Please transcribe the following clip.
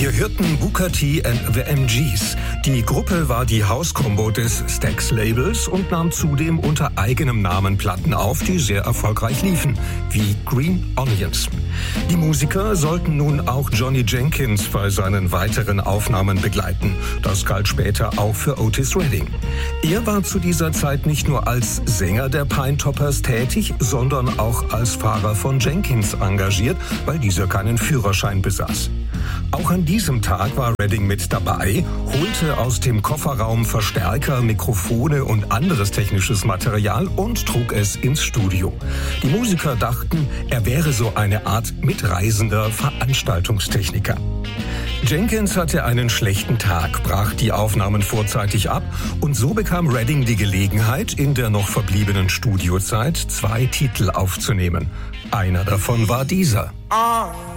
Wir hörten Booker T and the MGs. Die Gruppe war die Hauskombo des Stax-Labels und nahm zudem unter eigenem Namen Platten auf, die sehr erfolgreich liefen, wie Green Onions. Die Musiker sollten nun auch Johnny Jenkins bei seinen weiteren Aufnahmen begleiten. Das galt später auch für Otis Redding. Er war zu dieser Zeit nicht nur als Sänger der Pinetoppers tätig, sondern auch als Fahrer von Jenkins engagiert, weil dieser keinen Führerschein besaß. Auch an diesem Tag war Redding mit dabei, holte aus dem Kofferraum Verstärker, Mikrofone und anderes technisches Material und trug es ins Studio. Die Musiker dachten, er wäre so eine Art mitreisender Veranstaltungstechniker. Jenkins hatte einen schlechten Tag, brach die Aufnahmen vorzeitig ab und so bekam Redding die Gelegenheit, in der noch verbliebenen Studiozeit 2 Titel aufzunehmen. Einer davon war dieser.